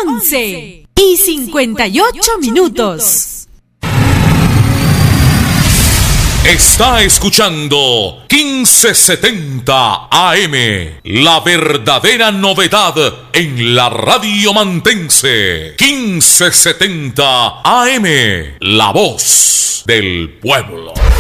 11:58. Está escuchando 1570 AM, la verdadera novedad en la radio mantense. 1570 AM, la voz del pueblo.